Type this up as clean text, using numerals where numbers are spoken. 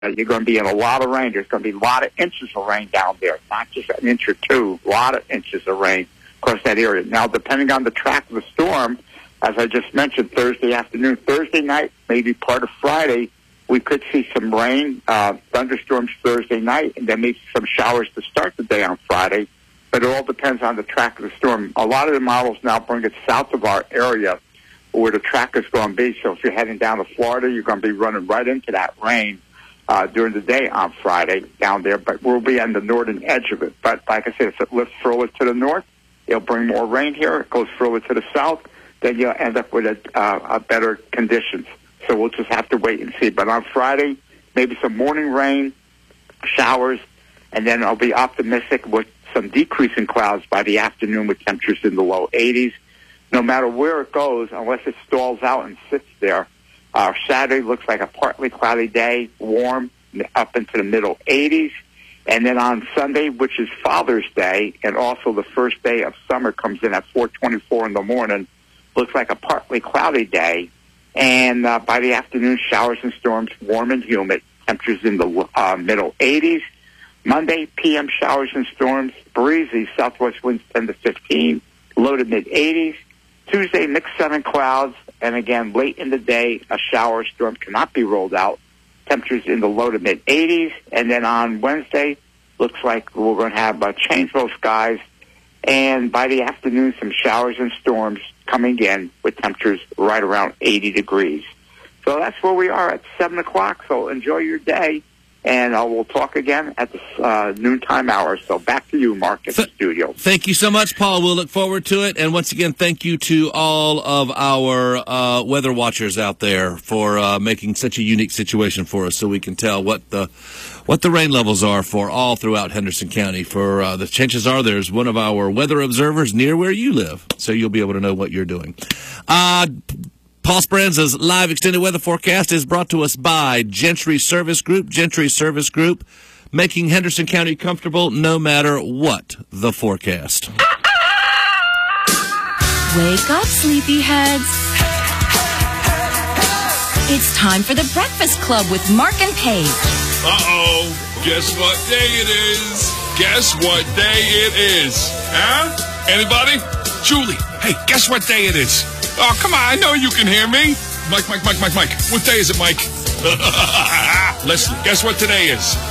You're going to be in a lot of rain. There's going to be a lot of inches of rain down there, not just an inch or two, a lot of inches of rain across that area. Now, depending on the track of the storm, as I just mentioned, Thursday afternoon, Thursday night, maybe part of Friday, we could see some rain, thunderstorms Thursday night, and then maybe some showers to start the day on Friday. But it all depends on the track of the storm. A lot of the models now bring it south of our area where the track is going to be. So if you're heading down to Florida, you're going to be running right into that rain during the day on Friday down there. But we'll be on the northern edge of it. But like I said, if it lifts further to the north, it'll bring more rain here. It goes further to the south, then you'll end up with a better conditions. So we'll just have to wait and see. But on Friday, maybe some morning rain, showers, and then I'll be optimistic with some decrease in clouds by the afternoon with temperatures in the low 80s. No matter where it goes, unless it stalls out and sits there, Saturday looks like a partly cloudy day, warm, up into the middle 80s. And then on Sunday, which is Father's Day, and also the first day of summer comes in at 4:24 in the morning, looks like a partly cloudy day. And by the afternoon, showers and storms, warm and humid, temperatures in the middle 80s. Monday, PM showers and storms, breezy, southwest winds 10 to 15, low to mid-80s. Tuesday, mixed sun and clouds, and again, late in the day, a shower storm cannot be rolled out. Temperatures in the low to mid-80s. And then on Wednesday, looks like we're going to have changeful skies. And by the afternoon, some showers and storms coming in with temperatures right around 80 degrees. So that's where we are at 7 o'clock. So enjoy your day. And we'll talk again at the noontime hour. So back to you, Mark, at the studio. Thank you so much, Paul. We'll look forward to it. And once again, thank you to all of our weather watchers out there for making such a unique situation for us so we can tell what the rain levels are for all throughout Henderson County. For the chances are there's one of our weather observers near where you live, so you'll be able to know what you're doing. Paul Speranza's live extended weather forecast is brought to us by Gentry Service Group. Gentry Service Group, making Henderson County comfortable no matter what the forecast. Wake up, sleepyheads. It's time for the Breakfast Club with Mark and Paige. Uh-oh. Guess what day it is? Guess what day it is? Huh? Anybody? Julie, hey, guess what day it is? Oh, come on, I know you can hear me. Mike. What day is it, Mike? Leslie, guess what today is?